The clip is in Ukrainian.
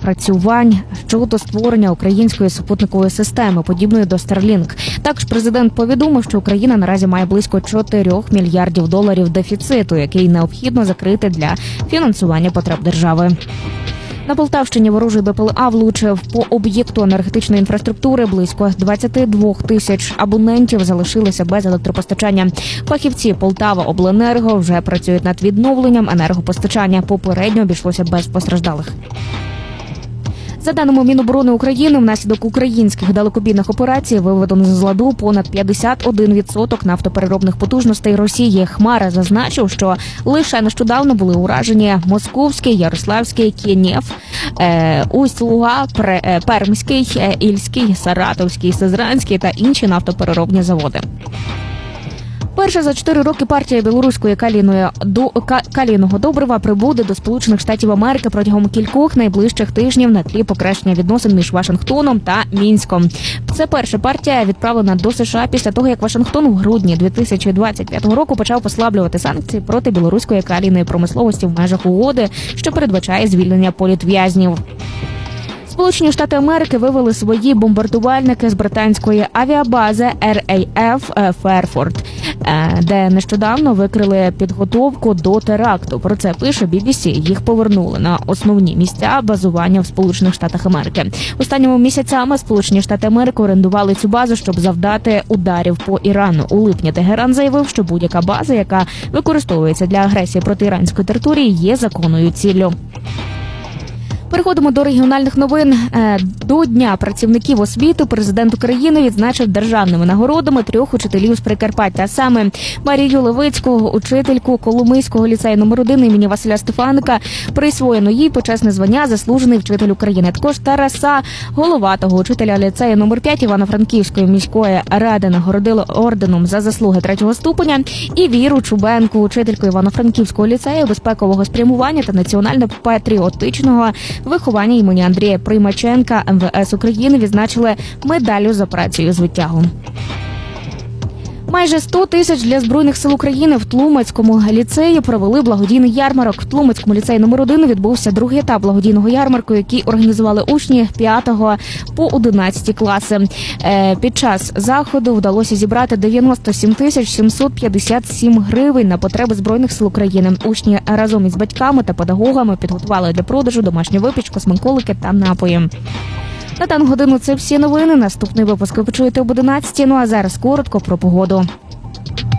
напрацювань щодо створення української супутникової системи, подібної до Starlink. Також президент повідомив, що Україна наразі має близько 4 мільярдів доларів дефіциту, який необхідно закрити для фінансування потреб держави. На Полтавщині ворожий БПЛА влучив по об'єкту енергетичної інфраструктури. Близько 22 тисяч абонентів залишилися без електропостачання. Фахівці Полтаваобленерго вже працюють над відновленням енергопостачання. Попередньо обійшлося без постраждалих. За даними Міноборони України, внаслідок українських далекобійних операцій виведено з ладу понад 51% нафтопереробних потужностей Росії. Хмара зазначив, що лише нещодавно були уражені Московський, Ярославський, Києнєв, Усть-Луга, Пермський, Ільський, Саратовський, Сизранський та інші нафтопереробні заводи. Перша за 4 роки партія білоруської калійного добрива прибуде до Сполучених Штатів Америки протягом кількох найближчих тижнів на тлі покращення відносин між Вашингтоном та Мінськом. Це перша партія, відправлена до США після того, як Вашингтон у грудні 2025 року почав послаблювати санкції проти білоруської калійної промисловості в межах угоди, що передбачає звільнення політв'язнів. Сполучені Штати Америки вивели свої бомбардувальники з британської авіабази RAF Ферфорд, де нещодавно викрили підготовку до теракту. Про це пише BBC. Їх повернули на основні місця базування в Сполучених Штатах Америки. Останніми місяцями Сполучені Штати Америки орендували цю базу, щоб завдати ударів по Ірану. У липні Тегеран заявив, що будь-яка база, яка використовується для агресії проти іранської території, є законною ціллю. Переходимо до регіональних новин. До Дня працівників освіти президент України відзначив державними нагородами 3 учителів з Прикарпаття. А саме Марію Левицьку, учительку Коломийського ліцею номер 1 імені Василя Стефаника, присвоєно їй почесне звання «Заслужений вчитель України». Також Тараса Головатого, учителя ліцею номер 5 Івано-Франківської міської ради, нагородили орденом за заслуги 3-го ступеня. І Віру Чубенку, учительку Івано-Франківського ліцею безпекового спрямування та національно-патріотичного виховання імені Андрія Приймаченка МВС України відзначили медаллю за працею з витягом. Майже 100 тисяч для Збройних сил України в Тлумацькому ліцеї провели благодійний ярмарок. В Тлумацькому ліцеї номер 1 відбувся другий етап благодійного ярмарку, який організували учні 5 по 11 класи. Під час заходу вдалося зібрати 97 тисяч 757 гривень на потреби Збройних сил України. Учні разом із батьками та педагогами підготували для продажу домашню випічку, смаколики та напої. На дану годину це всі новини. Наступний випуск ви почуєте об 11. Ну а зараз коротко про погоду.